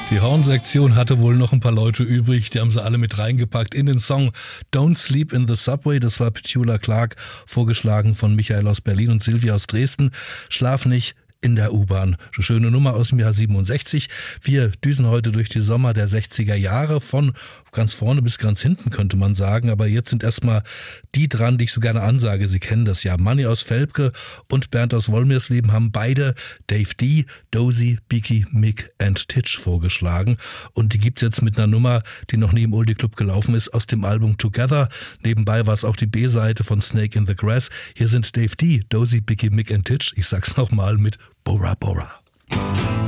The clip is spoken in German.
Die Hornsektion hatte wohl noch ein paar Leute übrig, die haben sie alle mit reingepackt in den Song Don't Sleep in the Subway. Das war Petula Clark, vorgeschlagen von Michael aus Berlin und Silvia aus Dresden. Schlaf nicht in der U-Bahn. Eine schöne Nummer aus dem Jahr 67. Wir düsen heute durch die Sommer der 60er Jahre, von ganz vorne bis ganz hinten, könnte man sagen. Aber jetzt sind erstmal die dran, die ich so gerne ansage. Sie kennen das ja. Manni aus Velpke und Bernd aus Wolmirsleben haben beide Dave D., Dozy, Biggie, Mick and Titch vorgeschlagen. Und die gibt's jetzt mit einer Nummer, die noch nie im Oldie Club gelaufen ist, aus dem Album Together. Nebenbei war es auch die B-Seite von Snake in the Grass. Hier sind Dave D., Dozy, Biggie, Mick and Titch. Ich sag's nochmal mit Bora Bora.